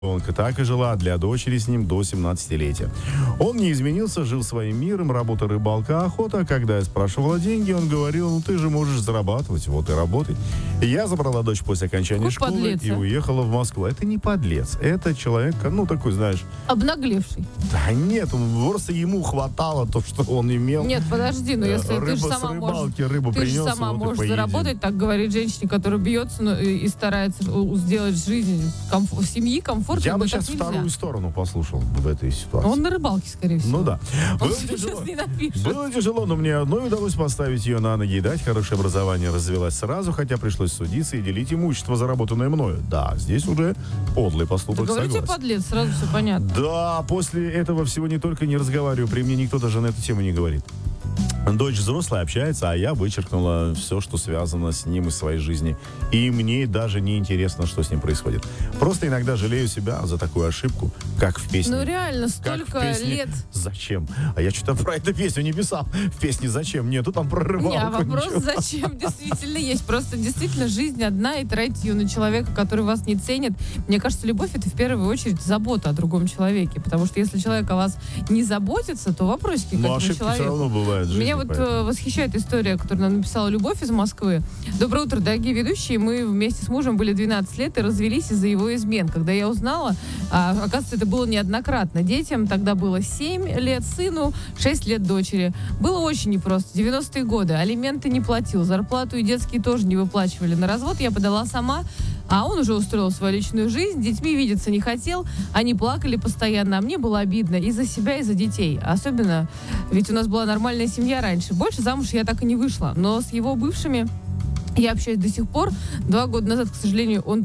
Так и жила для дочери с ним до 17-летия. Он не изменился, жил своим миром, работа, рыбалка, охота. Когда я спрашивала деньги, он говорил: ну ты же можешь зарабатывать, вот и работай. Я забрала дочь после окончания школы подлец, и а? уехала в Москву. Это не подлец, это человек, ну такой, знаешь... Обнаглевший. Да нет, просто ему хватало то, что он имел. Нет, подожди, но если ты же Рыба с сама рыбалки, можешь, рыбу ты же принес, сама вот и можешь поедим. заработать, так говорит женщине, которая бьется и старается сделать жизнь в семьи комфортной. Я бы но так сейчас нельзя. вторую сторону послушал в этой ситуации. Он на рыбалке, скорее всего. Ну да. Он Было сейчас тяжело. не напишет. Было тяжело, но мне одной удалось поставить ее на ноги и дать хорошее образование. Развелась сразу, хотя пришлось судиться и делить имущество, заработанное мною. Да, здесь уже подлый поступок, Да говорю тебе, согласен. подлец, сразу все понятно. Да, после этого всего не только не разговариваю, при мне никто даже на эту тему не говорит. Дочь взрослая, общается, а я вычеркнула все, что связано с ним из своей жизни. И мне даже не интересно, что с ним происходит. Просто иногда жалею себя за такую ошибку, как в песне. Ну реально, Как в столько песне лет. «Зачем?». А я что-то про эту песню не писал. В песне «Зачем?». Нету там про рыбалку. Не, а вопрос, ничего. зачем действительно есть. Просто действительно жизнь одна, и тратить ее на человека, который вас не ценит. Мне кажется, любовь — это в первую очередь забота о другом человеке. Потому что если человек о вас не заботится, то вопросики к Но этому ошибки все человеку. равно бывают в жизни. Меня вот поэтому. восхищает история, которую нам написала Любовь из Москвы. Доброе утро, дорогие ведущие. Мы вместе с мужем были 12 лет и развелись из-за его измен. Когда я узнала, оказывается, это было неоднократно. Детям тогда было 7 лет, сыну 6 лет дочери. Было очень непросто. 90-е годы. Алименты не платил, зарплату и детские тоже не выплачивали. На развод я подала сама, а он уже устроил свою личную жизнь, с детьми видеться не хотел, они плакали постоянно, а мне было обидно и за себя, и за детей. Особенно, ведь у нас была нормальная семья раньше. Больше замуж я так и не вышла. Но с его бывшими я общаюсь до сих пор. 2 года назад, к сожалению, он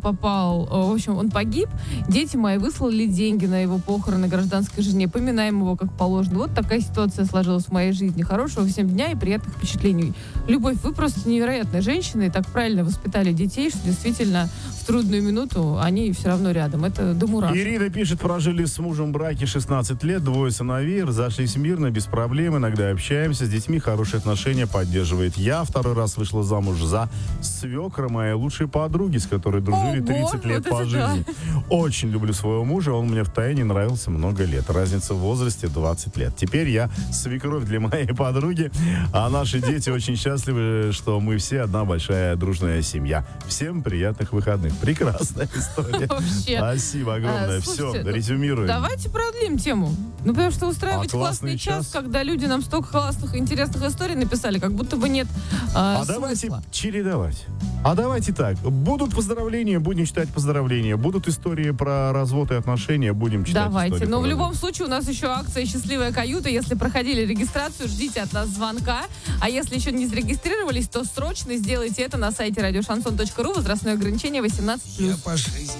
он погиб. Дети мои выслали деньги на его похороны гражданской жене. Поминаем его как положено. Вот такая ситуация сложилась в моей жизни. Хорошего всем дня и приятных впечатлений. Любовь, вы просто невероятная женщина и так правильно воспитали детей, что действительно в трудную минуту они все равно рядом. Это до мурашек. Ирина пишет: прожили с мужем в браке 16 лет, 2 сыновей, разошлись мирно, без проблем, иногда общаемся, с детьми хорошие отношения поддерживает. Я 2 раз вышла замуж за свекра моей лучшей подруги, с которой дружили 30 лет вот по это жизни. Очень люблю своего мужа, он мне втайне нравился много лет. Разница в возрасте 20 лет. Теперь я свекровь для моей подруги, а наши дети очень счастливы, что мы все одна большая дружная семья. Всем приятных выходных. Прекрасная история. Вообще. Спасибо огромное. Слушайте, Все, резюмируем. Давайте продлим тему. Ну, потому что устраивать классный классный час, час? когда люди нам столько классных, интересных историй написали, как будто бы нет Давайте смысла. чередовать. А давайте так. Будут поздравления, будем читать поздравления. Будут истории про развод и отношения, будем читать Давайте. истории Но про в любом развод. случае у нас еще акция «Счастливая каюта». Если проходили регистрацию, ждите от нас звонка. А если еще не зарегистрировались, то срочно сделайте это на сайте radiošanson.ru. Возрастное ограничение 18+.